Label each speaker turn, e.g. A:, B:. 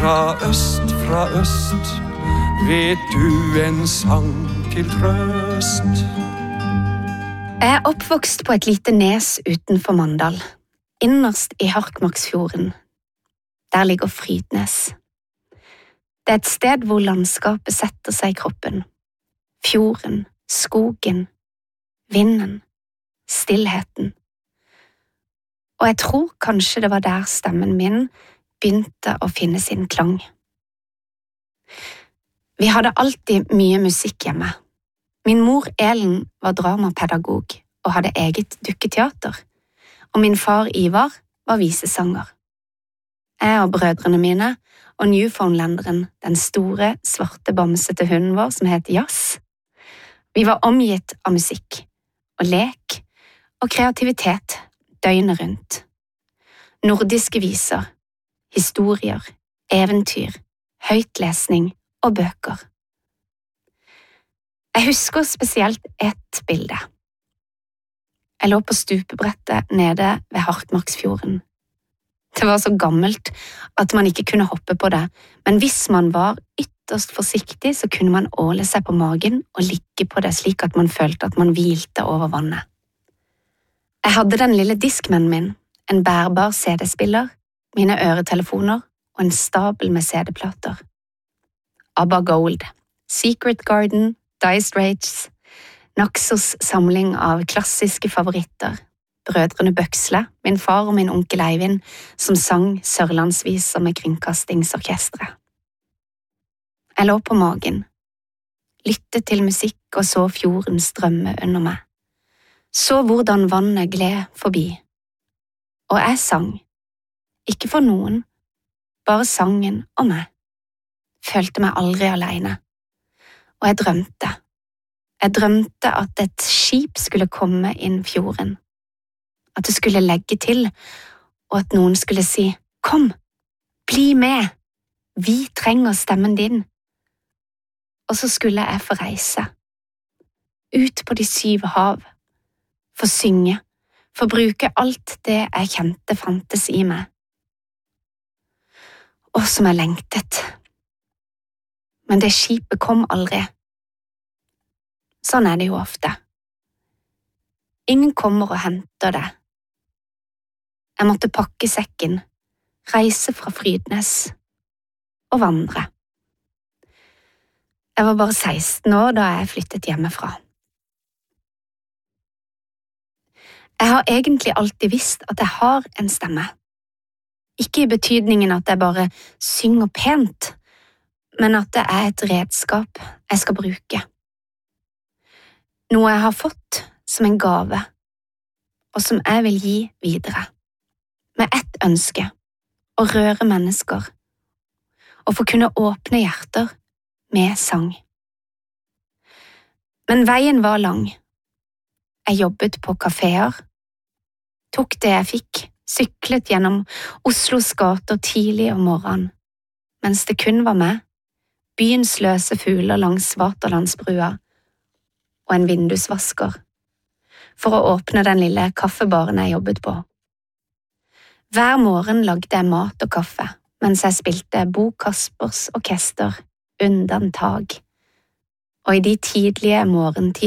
A: fra øst, vet du en sang til trøst?
B: Jeg oppvokst på et lite nes utenfor Mandal, innerst i Harkmarksfjorden. Der ligger Frydnes. Det er et sted hvor landskapet setter seg i kroppen. Fjorden, skogen, vinden, stillheten. Og jeg tror kanskje det var der stemmen min begynte å finne sin klang. Vi hadde alltid mye musikk hjemme. Min mor Elen var dramapedagog og hadde eget dukketeater, og min far Ivar var visesanger. Jeg og brødrene mine og Newfoundlanderen, den store, svarte bamsete hunden vår som het Jazz. Vi var omgitt av musikk og lek og kreativitet døgnet rundt. Nordiske viser, historier, eventyr, høytlesning og bøker. Jeg husker spesielt ett bilde. Jeg lå på stupebrettet nede ved Harkmarksfjorden. Det var så gammelt at man ikke kunne hoppe på det, men hvis man var ytterst forsiktig, så kunne man åle seg på magen og ligge på det slik at man følte at man hvilte over vannet. Jeg hadde den lille diskmannen min, en bærbar CD-spiller, mine øretelefoner og en stabel med CD-plater. ABBA Gold, Secret Garden, Dire Straits, Naxos samling av klassiske favoritter, brødrene Bøksle, min far og min onkel Eivind, som sang sørlandsviser med kringkastingsorkestre. Jeg lå på magen, lyttet til musikk og så fjorden strømme under meg. Så hvordan vannet gled forbi. Og jeg sang. Ikke for noen, bare sangen og meg. Følte meg aldri alene. Og jeg drømte. Jeg drømte at et skip skulle komme inn fjorden. At det skulle legge til, og at noen skulle si, «Kom, bli med, vi trenger stemmen din.» Og så skulle jeg få reise. Ut på de 7 hav. Få synge. Få bruke alt det jeg kjente fantes i meg. Og som jeg lengtet. Men det skipet kom aldri. Sånn er det jo ofte. Ingen kommer og henter det. Jeg måtte pakke sekken, reise fra Frydnes og vandre. Jeg var bare 16 år da jeg flyttet hjemmefra. Jeg har egentlig alltid visst at jeg har en stemme. Ikke i betydningen at jeg bare synger pent, men at det er et redskap jeg skal bruke. Noe jeg har fått som en gave, og som jeg vil gi videre. Med ett ønske, å røre mennesker, og få kunne åpne hjerter med sang. Men veien var lang. Jeg jobbet på kaféer, tok det jeg fikk, syklet gjennom Oslos gater tidlig om morgenen, mens det kun var meg, byens løse fugler langs Vaterlandsbrua og en vindusvasker, for å åpne den lille kaffebaren jeg jobbet på. Hver morgen lagde jeg mat og kaffe, mens jeg spilte Bo Kaspers orkester Undantag, og i de tidlige morgentimene